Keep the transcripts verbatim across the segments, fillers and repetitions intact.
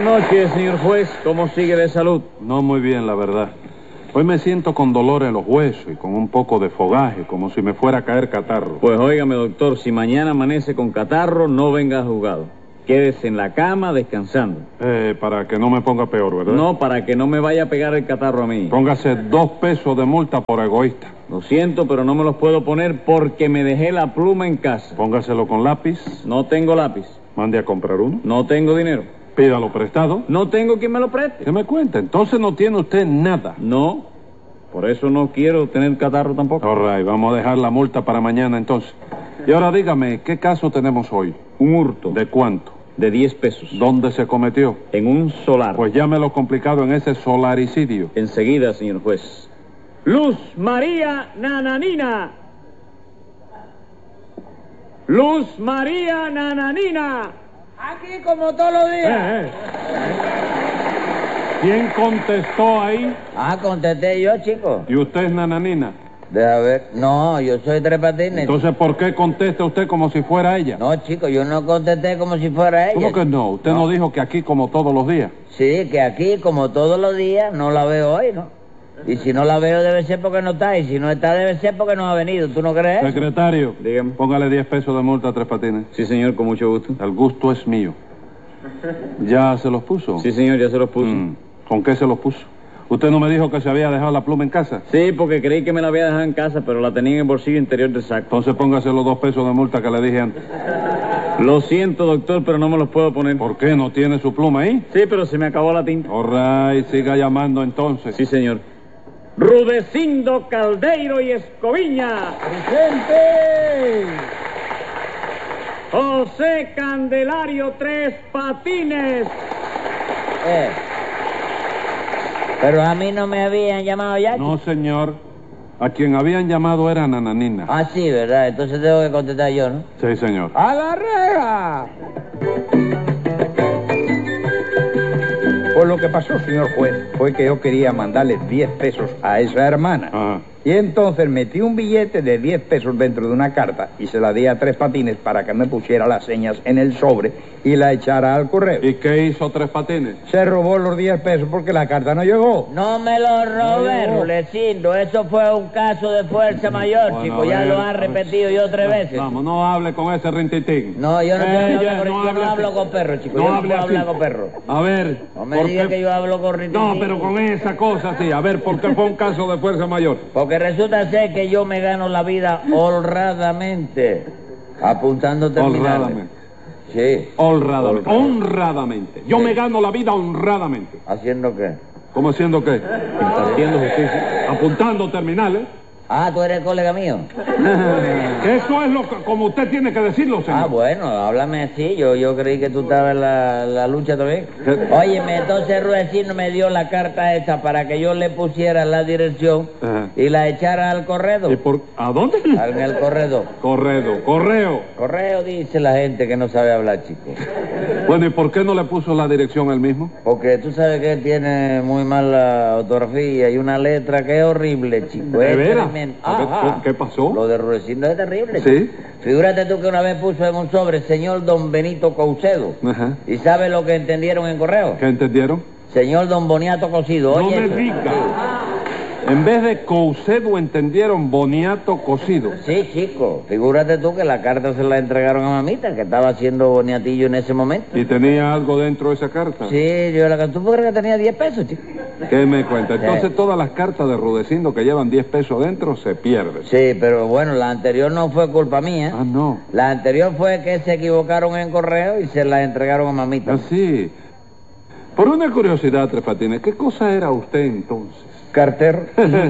Buenas noches, señor juez. ¿Cómo sigue de salud? No muy bien, la verdad. Hoy me siento con dolor en los huesos y con un poco de fogaje, como si me fuera a caer catarro. Pues óigame, doctor, si mañana amanece con catarro, no venga juzgado. Quédese en la cama descansando. Eh, para que no me ponga peor, ¿verdad? No, para que no me vaya a pegar el catarro a mí. Póngase dos pesos de multa por egoísta. Lo siento, pero no me los puedo poner porque me dejé la pluma en casa. Póngaselo con lápiz. No tengo lápiz. Mande a comprar uno. No tengo dinero. Pídalo prestado. No tengo quien me lo preste. ¿Qué me cuenta? Entonces no tiene usted nada. No, por eso no quiero tener catarro tampoco. All right, vamos a dejar la multa para mañana entonces. Y ahora dígame, ¿qué caso tenemos hoy? Un hurto. ¿De cuánto? De diez pesos. ¿Dónde se cometió? En un solar. Pues llámelo complicado en ese solaricidio. Enseguida, señor juez. Luz María Nananina. Luz María Nananina. Aquí como todos los días. Eh, eh. ¿Quién contestó ahí? Ah, contesté yo, chico. ¿Y usted es Nananina? Deja ver. No, yo soy Tres Patines. Entonces, ¿por qué contesta usted como si fuera ella? No, chico, yo no contesté como si fuera ella. ¿Cómo que no? Usted no, no dijo que aquí como todos los días. Sí, que aquí como todos los días no la veo hoy, ¿no? Y si no la veo debe ser porque no está, y si no está debe ser porque no ha venido. ¿Tú no crees? Secretario, dígame. Póngale diez pesos de multa a Tres Patines. Sí, señor, con mucho gusto. El gusto es mío. ¿Ya se los puso? Sí, señor, ya se los puso. Mm. ¿Con qué se los puso? ¿Usted no me dijo que se había dejado la pluma en casa? Sí, porque creí que me la había dejado en casa, pero la tenía en el bolsillo interior del saco. Entonces póngase los dos pesos de multa que le dije antes. Lo siento, doctor, pero no me los puedo poner. ¿Por qué? ¿No tiene su pluma ahí? Sí, pero se me acabó la tinta. All right, siga llamando entonces. Sí, señor. Rudecindo Caldeiro y Escoviña. ¡Presente! José Candelario Tres Patines. Eh. Pero a mí no me habían llamado ya. No, señor. A quien habían llamado era Nananina. Ah, sí, ¿verdad? Entonces tengo que contestar yo, ¿no? Sí, señor. ¡A la reja! Pues lo que pasó, señor juez, fue que yo quería mandarle diez pesos a esa hermana. Ajá. Y entonces metí un billete de diez pesos dentro de una carta y se la di a Tres Patines para que me pusiera las señas en el sobre y la echara al correo. ¿Y qué hizo Tres Patines? Se robó los diez pesos porque la carta no llegó. No me lo robé, No. Rulecindo. Eso fue un caso de fuerza mayor, Bueno, chico. a Ya ver, lo a ha ver. repetido yo tres veces. Vamos, no hable con ese rintitín. No, yo no, Eh, tengo que ya, hablar con- no yo hable no hablo así. con perro, chico. No yo no hable puedo así. hablar con perro. A ver. No me ¿por diga qué? que yo hablo con rintitín. No, pero con esa cosa sí. A ver, ¿por qué fue un caso de fuerza mayor? Porque resulta ser que yo me gano la vida honradamente, apuntando terminales. Honradamente. Sí. Honradamente. Honradamente. Honradamente. Yo Sí. me gano la vida honradamente. ¿Haciendo qué? ¿Cómo haciendo qué? Haciendo justicia. Apuntando terminales. Ah, tú eres colega mío. Eso es lo que, como usted tiene que decirlo, señor. Ah, bueno, háblame así. Yo, yo creí que tú estabas en la, la lucha también. Óyeme, entonces Ruecino me dio la carta esa para que yo le pusiera la dirección Ajá. y la echara al correo. ¿Y por, ¿A dónde? En el correo. Correo, correo. Correo dice la gente que no sabe hablar, chico. Bueno, ¿y por qué no le puso la dirección él mismo? Porque tú sabes que él tiene muy mala ortografía y una letra que es horrible, chico. ¿De Es veras? tremendo. A ver, Ajá. ¿qué pasó? Lo de Rudecindo es terrible. Sí. Figúrate tú que una vez puso en un sobre señor don Benito Caucedo. Ajá. ¿Y sabe lo que entendieron en correo? ¿Qué entendieron? Señor don Boniato Cocido. No Oye, me eso. diga. En vez de Coucedo entendieron Boniato cocido. Sí, chico. Figúrate tú que la carta se la entregaron a mamita, que estaba haciendo boniatillo en ese momento. ¿Y tenía algo dentro de esa carta? Sí, yo la ¿tú crees que tenía diez pesos, chico? ¿Qué me cuenta? Entonces Sí. todas las cartas de Rudecindo que llevan diez pesos dentro se pierden. Sí, pero bueno, la anterior no fue culpa mía. Ah, no. La anterior fue que se equivocaron en correo y se la entregaron a mamita. Así. Por una curiosidad, Tres Patines, ¿qué cosa era usted entonces? Cartero.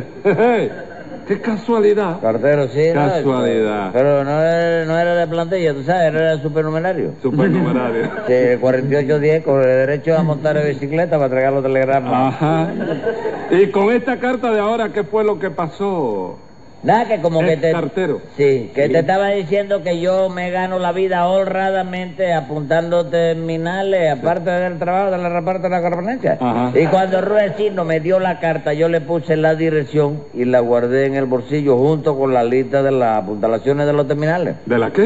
¡Qué casualidad! Cartero, sí. ¿no? Casualidad. Pero no era, no era de plantilla, tú sabes, era de supernumerario. Supernumerario. Sí, cuarenta y ocho diez, con el derecho a montar en bicicleta para entregar los telegramas. Ajá. Y con esta carta de ahora, ¿qué fue lo que pasó? Nada, que como que Ex te... cartero. Sí, que te estaba diciendo que yo me gano la vida honradamente apuntando terminales, aparte del trabajo de la reparto de la correspondencia. Ajá. Y cuando Ruecino me dio la carta, yo le puse la dirección y la guardé en el bolsillo junto con la lista de las apuntalaciones de los terminales. ¿De la qué?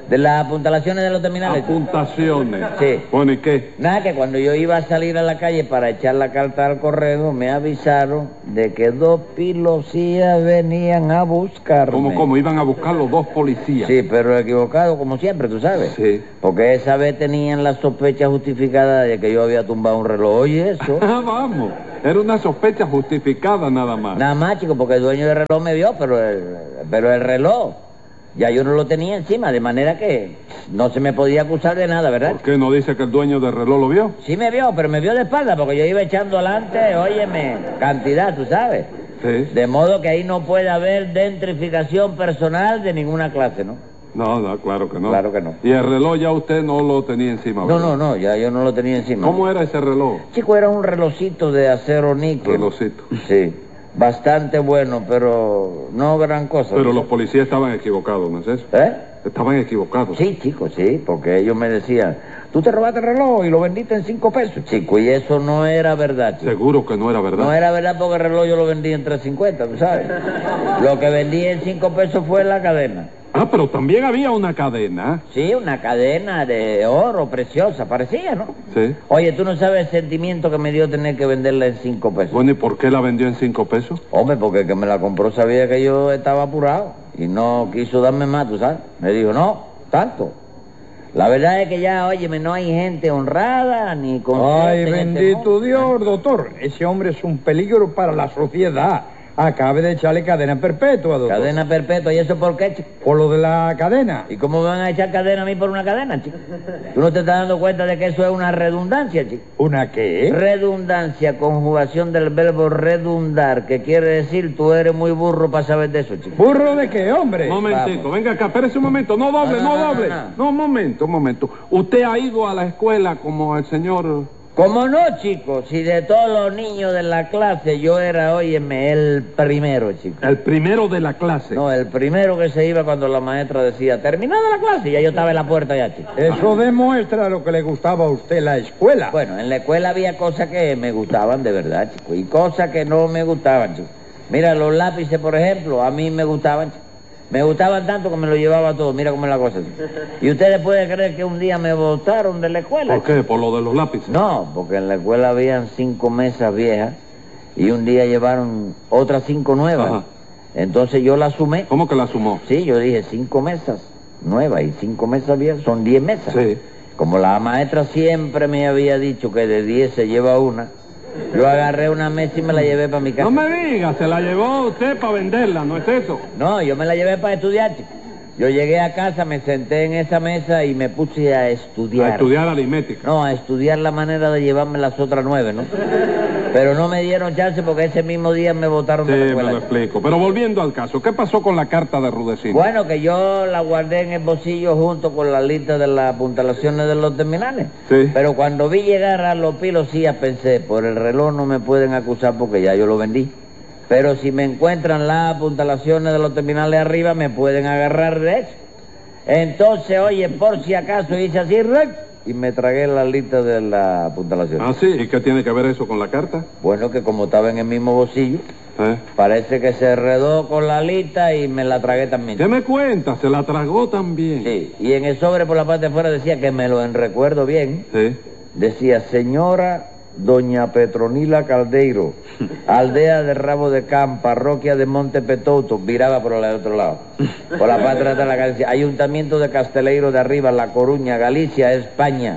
De las apuntalaciones de los terminales. Apuntaciones. Sí. Bueno, ¿y qué? Nada, que cuando yo iba a salir a la calle para echar la carta al correo, me avisaron de que dos pilosías venían a buscarme. ¿Cómo, cómo? Iban a buscar los dos policías. Sí, pero equivocado como siempre, tú sabes. Sí. Porque esa vez tenían la sospecha justificada de que yo había tumbado un reloj. Oye, eso. Ah, vamos. Era una sospecha justificada nada más. Nada más, chico, porque el dueño del reloj me vio, pero el, pero el reloj ya yo no lo tenía encima, de manera que no se me podía acusar de nada, ¿verdad? ¿Por qué no dice que el dueño del reloj lo vio? Sí me vio, pero me vio de espalda, porque yo iba echando adelante, óyeme, cantidad, tú sabes. Sí. De modo que ahí no puede haber identificación personal de ninguna clase, ¿no? No, no, claro que no. Claro que no. Y el reloj ya usted no lo tenía encima, No, ¿verdad? no, no, ya yo no lo tenía encima. ¿Cómo era ese reloj? Chico, era un relojcito de acero níquel. Relojcito. Sí, bastante bueno, pero no gran cosa. Pero los policías estaban equivocados, ¿no es eso? ¿Eh? Estaban equivocados. Sí, chico, sí, porque ellos me decían, tú te robaste el reloj y lo vendiste en cinco pesos. Chico, y eso no era verdad, chico. Seguro que no era verdad. No era verdad porque el reloj yo lo vendí en tres cincuenta, tú sabes. Lo que vendí en cinco pesos fue la cadena. Ah, pero también había una cadena. Sí, una cadena de oro preciosa, parecía, ¿no? Sí. Oye, tú no sabes el sentimiento que me dio tener que venderla en cinco pesos. Bueno, ¿y por qué la vendió en cinco pesos? Hombre, porque el que me la compró sabía que yo estaba apurado y no quiso darme más, tú sabes. Me dijo, no, tanto. La verdad es que ya, óyeme, no hay gente honrada ni consciente. Ay, en este bendito mundo. Dios, doctor. Ese hombre es un peligro para la sociedad. Acabe de echarle cadena perpetua, doctor. Cadena perpetua, ¿y eso por qué, chico? Por lo de la cadena. ¿Y cómo me van a echar cadena a mí por una cadena, chico? ¿Tú no te estás dando cuenta de que eso es una redundancia, chico? ¿Una qué? Redundancia, conjugación del verbo redundar, que quiere decir tú eres muy burro para saber de eso, chico. ¿Burro de qué, hombre? Momentico, venga acá, espérese un momento, no doble, No, no, no, no, doble. no, No, no. un momento, un momento. ¿Usted ha ido a la escuela como el señor...? ¿Cómo no, chico? Si de todos los niños de la clase yo era, óyeme, el primero, chico. El primero de la clase. No, el primero que se iba cuando la maestra decía, terminada la clase, y ya yo estaba en la puerta ya, chico. Eso demuestra lo que le gustaba a usted la escuela. Bueno, en la escuela había cosas que me gustaban de verdad, chico, y cosas que no me gustaban, chico. Mira, los lápices, por ejemplo, a mí me gustaban, chico. Me gustaban tanto que me lo llevaba todo, mira cómo es la cosa, chico. ¿Y ustedes pueden creer que un día me botaron de la escuela? ¿Por qué? ¿Por lo de los lápices? No, porque en la escuela habían cinco mesas viejas y un día llevaron otras cinco nuevas. Ajá. Entonces yo las sumé. ¿Cómo que la sumó? Sí, yo dije cinco mesas nuevas y cinco mesas viejas, son diez mesas. Sí. Como la maestra siempre me había dicho que de diez se lleva una, yo agarré una mesa y me la llevé para mi casa. No me diga, se la llevó usted para venderla, ¿no es eso? No, yo me la llevé para estudiar, chico. Yo llegué a casa, me senté en esa mesa y me puse a estudiar. A estudiar aritmética. No, a estudiar la manera de llevarme las otras nueve, ¿no? Pero no me dieron chance porque ese mismo día me botaron Sí, de la me escuela. lo explico. Pero volviendo al caso, ¿qué pasó con la carta de Rudecindo? Bueno, que yo la guardé en el bolsillo junto con la lista de las apuntalaciones de los terminales. Sí. Pero cuando vi llegar a los pilosías pensé, por el reloj no me pueden acusar porque ya yo lo vendí. Pero si me encuentran las apuntalaciones de los terminales arriba, me pueden agarrar de eso. Entonces, oye, por si acaso hice así, rec, y me tragué la lista de las apuntalaciones. Ah, sí, ¿y qué tiene que ver eso con la carta? Bueno, que como estaba en el mismo bolsillo, ¿Eh? parece que se enredó con la lista y me la tragué también. ¿Qué me cuenta? Se la tragó también. Sí, y en el sobre por la parte de afuera decía que me lo recuerdo bien. Sí. Decía, señora doña Petronila Caldeiro, aldea de Rabo de Can, parroquia de Monte Petouto, viraba por el otro lado. Por la parte de atrás de la calle decía, ayuntamiento de Casteleiro de Arriba, La Coruña, Galicia, España.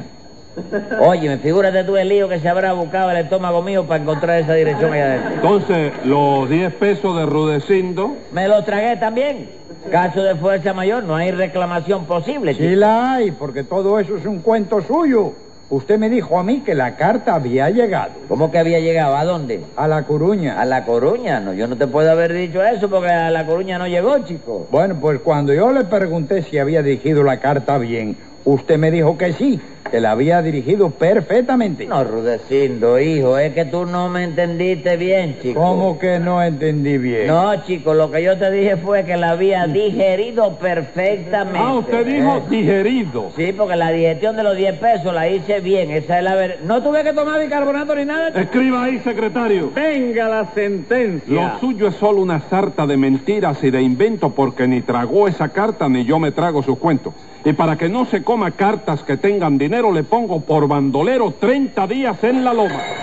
Oye, me figúrate tú el lío que se habrá buscado el estómago mío para encontrar esa dirección allá adentro. Entonces, los diez pesos de Rudecindo... Me lo tragué también. Caso de fuerza mayor, no hay reclamación posible. Sí chico. la hay, porque todo eso es un cuento suyo. Usted me dijo a mí que la carta había llegado ¿Cómo que había llegado? ¿A dónde? a La Coruña. A La Coruña. No, yo no te puedo haber dicho eso porque a La Coruña no llegó, chico. Bueno, pues cuando yo le pregunté si había dirigido la carta bien, usted me dijo que sí, que la había dirigido perfectamente. No, Rudecindo, hijo, es que tú no me entendiste bien, chico. ¿Cómo que no entendí bien? No, chico, lo que yo te dije fue que la había digerido perfectamente. Ah, usted dijo ¿eh? digerido. Sí, porque la digestión de los diez pesos la hice bien, esa es la verdad. No tuve que tomar bicarbonato ni nada. Escriba ahí, secretario. Venga la sentencia. Lo suyo es solo una sarta de mentiras y de invento porque ni tragó esa carta ni yo me trago sus cuentos. Y para que no se coma cartas que tengan dinero le pongo por bandolero treinta días en la loma.